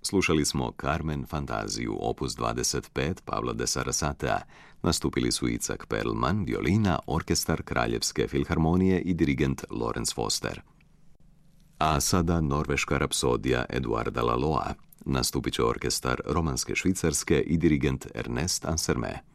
Slušali smo Carmen Fantaziju, opus 25 Pablo de Sarasatea. Nastupili su Icak Perlman, violina, orkestar Kraljevske filharmonije i dirigent Lorenz Foster. A sada Norveška rapsodija Eduarda Laloa. Nastupit će orkestar Romanske Švicarske i dirigent Ernest Ansermet.